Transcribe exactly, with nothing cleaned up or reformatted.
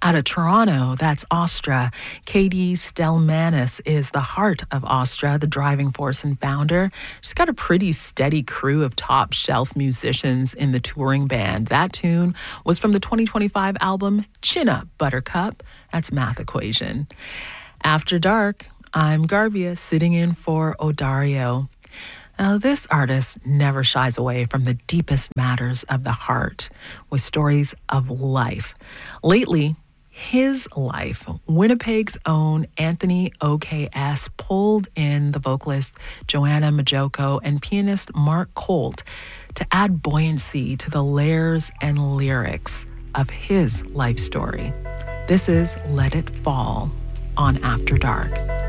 Out of Toronto, that's Austra. Katie Stelmanis is the heart of Austra, the driving force and founder. She's got a pretty steady crew of top shelf musicians in the touring band. That tune was from the twenty twenty-five album Chin Up Buttercup. That's Math Equation. After Dark, I'm Garvia, sitting in for Odario. Now, this artist never shies away from the deepest matters of the heart with stories of life. Lately, his life, Winnipeg's own Anthony O K S pulled in the vocalist Joanna Majoko and pianist Mark Colt to add buoyancy to the layers and lyrics of his life story. This is Let It Fall on After Dark.